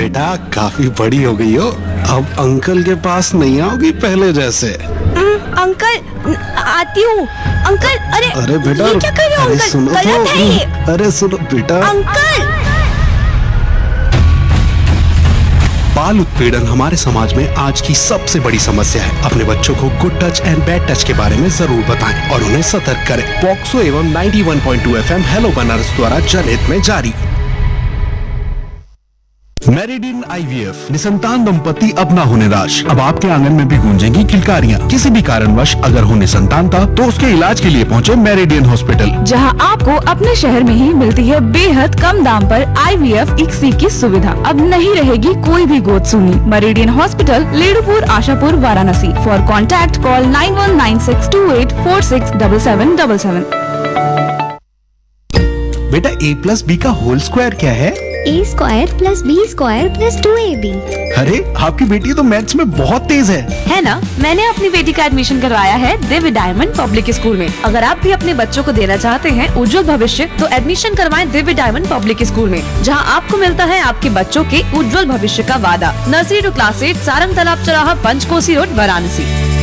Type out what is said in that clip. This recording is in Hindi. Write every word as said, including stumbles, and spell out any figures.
बेटा काफी बड़ी हो गई हो, अब अंकल के पास नहीं आओगी पहले जैसे। अंकल आती हूँ। अंकल अरे अरे बेटा, ये क्या कर रहे हो अरे अंकल? सुनो गलत है ये। तो, अरे सुनो बेटा। अंकल बाल उत्पीड़न हमारे समाज में आज की सबसे बड़ी समस्या है। अपने बच्चों को good touch and bad touch के बारे में जरूर बताएं और उन्हें सतर्क करें। पॉक्सो एवं इक्यानवे पॉइंट दो एफएम हेलो बनारस द्वारा जनहित में जारी। मेरिडियन आईवीएफ, निसंतान दंपति अब ना हो निराश। अब आपके आंगन में भी गूंजेंगी किलकारियां। किसी भी कारणवश अगर हो निसंतानता तो उसके इलाज के लिए पहुंचे मेरिडियन हॉस्पिटल, जहां आपको अपने शहर में ही मिलती है बेहद कम दाम पर आईवीएफ इक्सी की सुविधा। अब नहीं रहेगी कोई भी गोद सुनी। Meridian hospital, लेडुपुर, Ashapur, Varanasi. For contact call nine one nine six to eight four six double seven double seven. बेटा ए प्लस बी का होल स्क्वायर क्या है? ए square plus B square plus two A B. अरे आपकी बेटी तो मैथ्स में बहुत तेज है। है ना? मैंने अपनी बेटी का एडमिशन करवाया है दिव्य डायमंड पब्लिक स्कूल में। अगर आप भी अपने बच्चों को देना चाहते हैं उज्जवल भविष्य, तो एडमिशन करवाएं दिव्य डायमंड पब्लिक स्कूल में, जहां आपको मिलता है आपके बच्चों के उज्जवल भविष्य का वादा। Nursery to class eight, Sarang तालाब चौराहा, पंचकोसी रोड, वाराणसी।